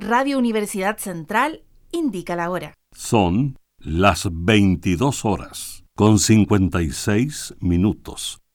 Radio Universidad Central indica la hora. Son las 22 horas con 56 minutos.